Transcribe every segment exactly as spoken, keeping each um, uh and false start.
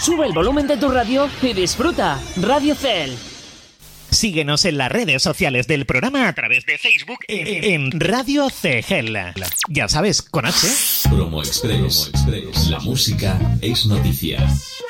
Sube el volumen de tu radio y disfruta. Radio C E L. Síguenos en las redes sociales del programa a través de Facebook en, en Radio C G L. Ya sabes, con H. Promo Express. Promo Express. La música es noticia.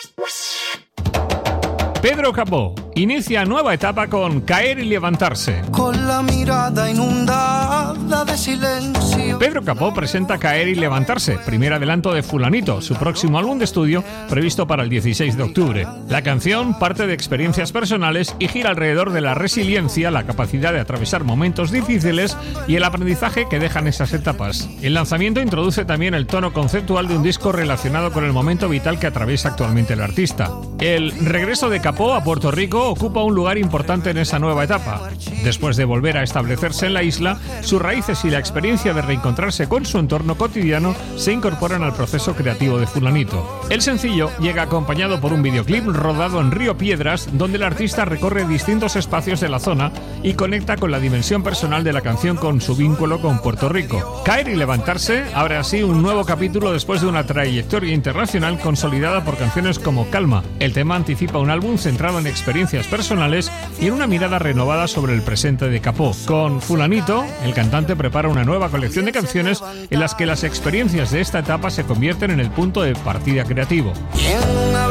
Pedro Capó inicia nueva etapa con Caer y Levantarse. Con la mirada inundada de silencio. Pedro Capó presenta Caer y Levantarse, primer adelanto de Fulanito, su próximo álbum de estudio previsto para el dieciséis de octubre. La canción parte de experiencias personales y gira alrededor de la resiliencia, la capacidad de atravesar momentos difíciles y el aprendizaje que dejan esas etapas. El lanzamiento introduce también el tono conceptual de un disco relacionado con el momento vital que atraviesa actualmente el artista. El regreso de Capó a Puerto Rico ocupa un lugar importante en esa nueva etapa. Después de volver a establecerse en la isla, sus raíces y la experiencia de reencontrarse con su entorno cotidiano se incorporan al proceso creativo de Fulanito. El sencillo llega acompañado por un videoclip rodado en Río Piedras, donde el artista recorre distintos espacios de la zona y conecta con la dimensión personal de la canción con su vínculo con Puerto Rico. Caer y Levantarse abre así un nuevo capítulo después de una trayectoria internacional consolidada por canciones como Calma. El tema anticipa un álbum centrado en experiencias personales y en una mirada renovada sobre el presente de Capó. Con Fulanito, el cantante prepara una nueva colección de canciones en las que las experiencias de esta etapa se convierten en el punto de partida creativo. Y en una